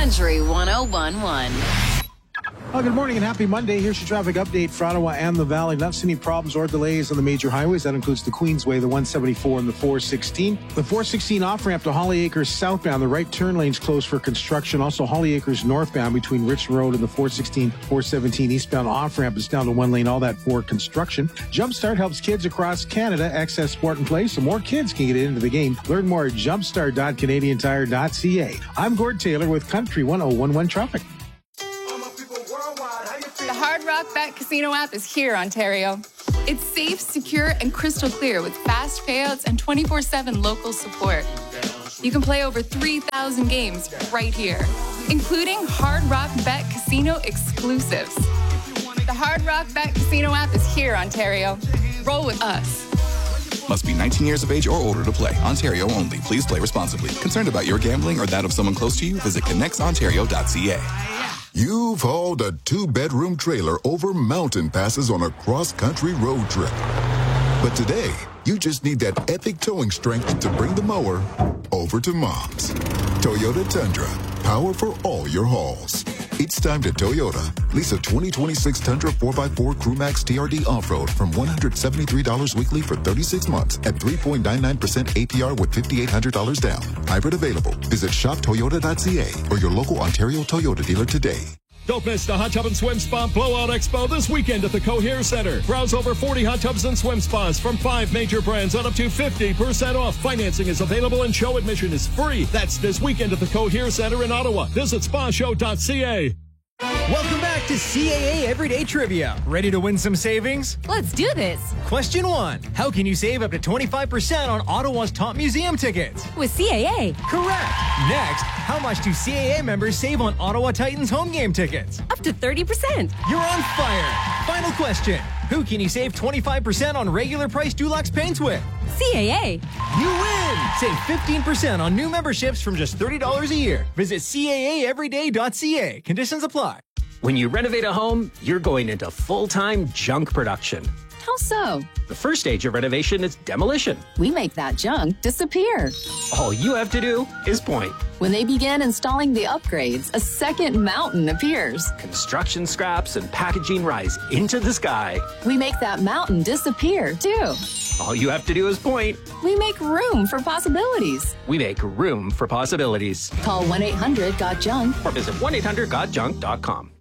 Country 1011. Well, good morning and happy Monday. Here's your traffic update for Ottawa and the Valley. Not seeing any problems or delays on the major highways. That includes the Queensway, the 174 and the 416. The 416 off-ramp to Holly Acres southbound. The right turn lane's closed for construction. Also, Holly Acres northbound between Richmond Road and the 416, 417 eastbound off-ramp is down to one lane. All that for construction. Jumpstart helps kids across Canada access sport and play so more kids can get into the game. Learn more at jumpstart.canadiantire.ca. I'm Gord Taylor with Country 1011 traffic. The Hard Rock Bet Casino app is here, Ontario. It's safe, secure, and crystal clear with fast payouts and 24/7 local support. You can play over 3,000 games right here, including Hard Rock Bet Casino exclusives. The Hard Rock Bet Casino app is here, Ontario. Roll with us. Must be 19 years of age or older to play. Ontario only. Please play responsibly. Concerned about your gambling or that of someone close to you? Visit connectsontario.ca. You've hauled a 2-bedroom trailer over mountain passes on a cross-country road trip. But today, you just need that epic towing strength to bring the mower over to Mom's. Toyota Tundra. Power for all your hauls. It's time to Toyota. Lease a 2026 Tundra 4x4 Crewmax TRD Off-Road from $173 weekly for 36 months at 3.99% APR with $5,800 down. Hybrid available. Visit shoptoyota.ca or your local Ontario Toyota dealer today. Don't miss the Hot Tub and Swim Spa Blowout Expo this weekend at the Cohere Center. Browse over 40 hot tubs and swim spas from 5 major brands on up to 50% off. Financing is available and show admission is free. That's this weekend at the Cohere Center in Ottawa. Visit spashow.ca. Welcome back to CAA Everyday Trivia. Ready to win some savings? Let's do this. Question 1. How can you save up to 25% on Ottawa's top museum tickets? With CAA. Correct. Next, how much do CAA members save on Ottawa Titans home game tickets? Up to 30%. You're on fire. Final question. Who can you save 25% on regular price Dulux paints with? CAA. You win! Save 15% on new memberships from just $30 a year. Visit CAAeveryday.ca. Conditions apply. When you renovate a home, you're going into full-time junk production. How so? The first stage of renovation is demolition. We make that junk disappear. All you have to do is point. When they begin installing the upgrades, a second mountain appears. Construction scraps and packaging rise into the sky. We make that mountain disappear, too. All you have to do is point. We make room for possibilities. We make room for possibilities. Call 1-800-GOT-JUNK or visit 1-800-GOT-JUNK.com.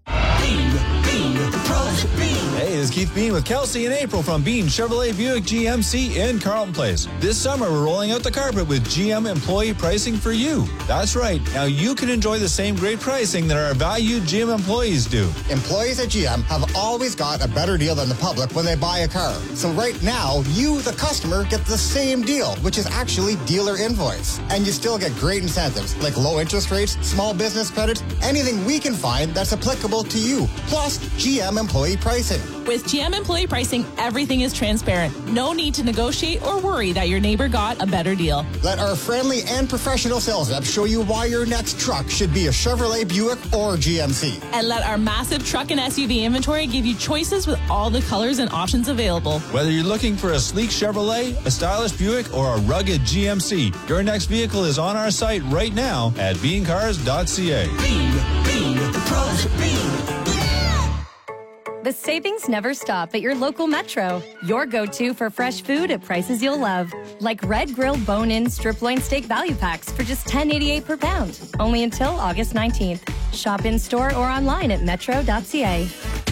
Hey, this is Keith Bean with Kelsey and April from Bean Chevrolet Buick GMC in Carlton Place. This summer, we're rolling out the carpet with GM employee pricing for you. That's right. Now you can enjoy the same great pricing that our valued GM employees do. Employees at GM have always got a better deal than the public when they buy a car. So right now, you, the customer, get the same deal, which is actually dealer invoice. And you still get great incentives like low interest rates, small business credit, anything we can find that's applicable to you. Plus, GM employee pricing. With GM employee pricing, everything is transparent. No need to negotiate or worry that your neighbor got a better deal. Let our friendly and professional sales reps show you why your next truck should be a Chevrolet Buick or GMC. And let our massive truck and SUV inventory give you choices with all the colors and options available. Whether you're looking for a sleek Chevrolet, a stylish Buick, or a rugged GMC, your next vehicle is on our site right now at beancars.ca. Bean, the pros at Bean. The savings never stop at your local Metro. Your go-to for fresh food at prices you'll love. Like red grilled bone-in strip loin steak value packs for just $10.88 per pound. Only until August 19th. Shop in-store or online at metro.ca.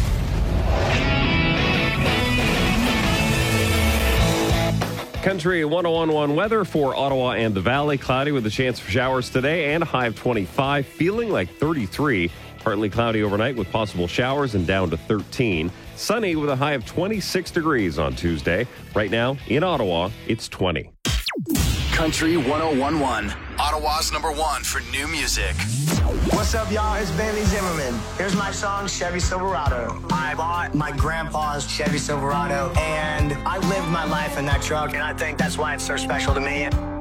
Country 1011 weather for Ottawa and the Valley. Cloudy with a chance for showers today and a high of 25. Feeling like 33. Partly cloudy overnight with possible showers and down to 13. Sunny with a high of 26 degrees on Tuesday. Right now in Ottawa, it's 20. Country 1011, Ottawa's #1 for new music. What's up, y'all? It's Bailey Zimmerman. Here's my song, Chevy Silverado. I bought my grandpa's Chevy Silverado, and I lived my life in that truck, and I think that's why it's so special to me.